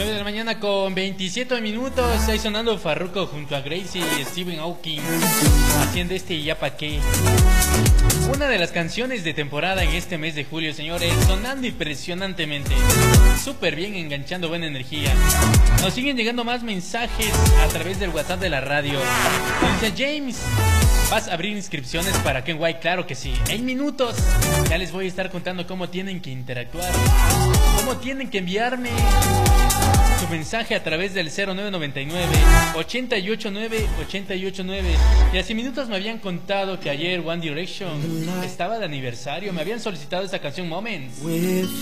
9 de la mañana con 27 minutos. Ahí sonando Farruko junto a Gracie y Stephen Hawking, haciendo este Ya Pa' Qué. Una de las canciones de temporada en este mes de julio, señores, sonando impresionantemente. Súper bien, enganchando buena energía. Nos siguen llegando más mensajes a través del WhatsApp de la radio. Dice James, ¿vas a abrir inscripciones para Ken White? Claro que sí. En minutos ya les voy a estar contando cómo tienen que interactuar, cómo tienen que enviarme su mensaje a través del 0999-889-889. Y hace minutos me habían contado que ayer One Direction estaba de aniversario. Me habían solicitado esta canción Moments.